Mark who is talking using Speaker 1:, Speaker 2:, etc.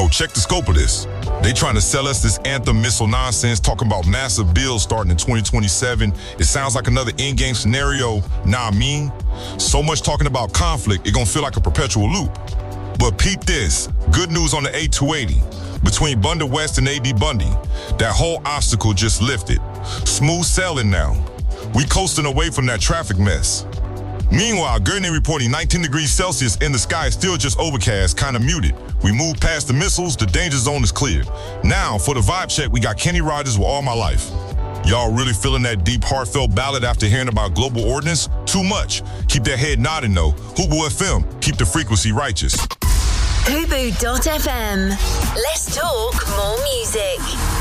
Speaker 1: Yo, check the scope of this. They trying to sell us this Anthem missile nonsense, talking about massive bills starting in 2027. It sounds like another in-game scenario. Nah, I mean, so much talking about conflict, it gonna feel like a perpetual loop. But peep this, good news on the A280. Between Bundy West and A.D. Bundy, that whole obstacle just lifted. Smooth sailing now. We coasting away from that traffic mess. Meanwhile, Gurney reporting 19 degrees Celsius and the sky is still just overcast, kind of muted. We moved past the missiles, the danger zone is clear. Now, for the vibe check, we got Kenny Rogers with All My Life. Y'all really feeling that deep, heartfelt ballad after hearing about global ordinance? Too much. Keep that head nodding though. Hubu FM, keep the frequency righteous.
Speaker 2: Hubu.fm. Let's talk more music.